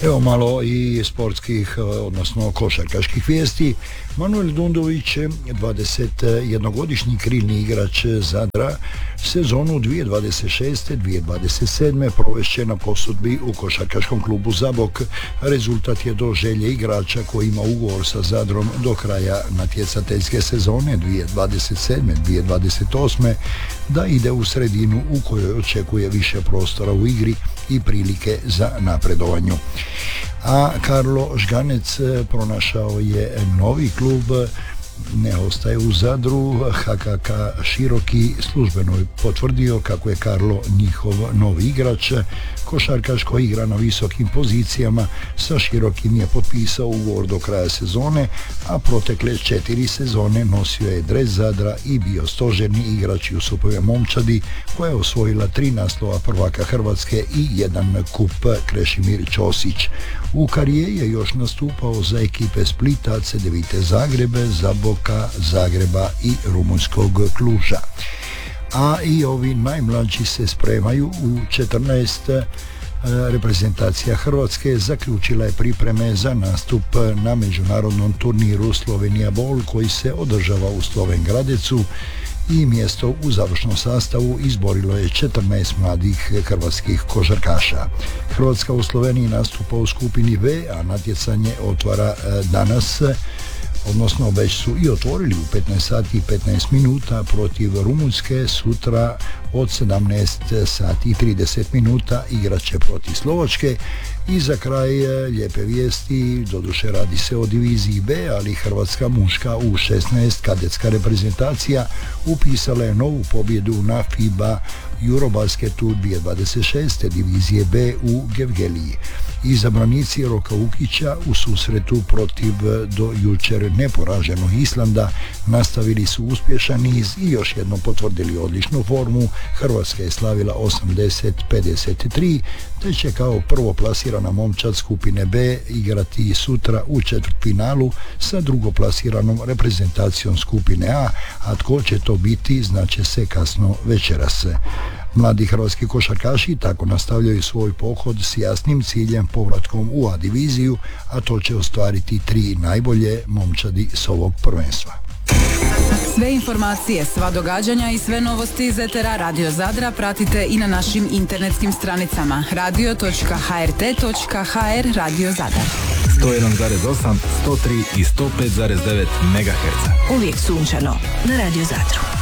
Evo malo i sportskih, odnosno košarkaških vijesti. Manuel Dundović, 21-godišnji krilni igrač Zadra, sezonu 2026-2027 provešće na posudbi u košarkaškom klubu Zabok. Rezultat je do želje igrača koji ima ugovor sa Zadrom do kraja natjecateljske sezone 2027-2028 da ide u sredinu u kojoj očekuje više prostora u igri i prilike za napredovanju. A Karlo Žganec pronašao je novi klub, ne ostaje u Zadru. HKK Široki službeno je potvrdio kako je Karlo njihov novi igrač. Košarkaš koji igra na visokim pozicijama sa Širokim je potpisao ugovor do kraja sezone, a protekle 4 sezone nosio je dres Zadra i bio stožerni igrač Jusupove momčadi koja je osvojila 3 naslova prvaka Hrvatske i 1 kup Krešimir Ćosić. U karijeri je još nastupao za ekipe Splita, Cedevite Zagrebe, Zaboka, Zagreba i rumunjskog Kluža. A i ovi najmlađi se spremaju. U 14 reprezentacija Hrvatske zaključila je pripreme za nastup na međunarodnom turniru Slovenija Bol koji se održava u Sloven Gradecu i mjesto u završnom sastavu izborilo je 14 mladih hrvatskih košarkaša. Hrvatska u Sloveniji nastupa u skupini B, a natjecanje otvara danas, odnosno već su i otvorili u 15 sati i 15 minuta protiv Rumunjske. Sutra od 17 sati i 30 minuta igrat će protiv Slovačke. I za kraj lijepe vijesti, doduše radi se o diviziji B, ali hrvatska muška U16 kadetska reprezentacija upisala je novu pobjedu na FIBA Eurobasketu 2026. divizije B u Gevgeliji. Izabranici Roka Ukića u susretu protiv do jučer neporaženog Islanda nastavili su uspješan niz i još jednom potvrdili odličnu formu. Hrvatska je slavila 80-53, te će kao prvoplasirana momčad skupine B igrati sutra u četvrtfinalu sa drugoplasiranom reprezentacijom skupine a tko će to biti znaće se kasno večeras. Mladi hrvatski košarkaši tako nastavljaju svoj pohod s jasnim ciljem povratkom u A diviziju, a to će ostvariti 3 najbolje momčadi s ovog prvenstva. Sve informacije, sva događanja i sve novosti iz etera Radio Zadra pratite i na našim internetskim stranicama radio.hrt.hr Radio Zadar. 101,8, 103 i 105,9 MHz. Uvijek sunčano na Radio Zadru.